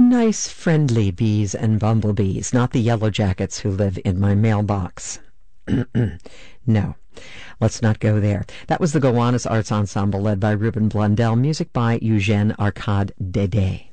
Nice, friendly bees and bumblebees, not the yellow jackets who live in my mailbox. No, let's not go there. That was the Gowanus Arts Ensemble led by Ruben Blundell, music by Eugène Arcade Dédé.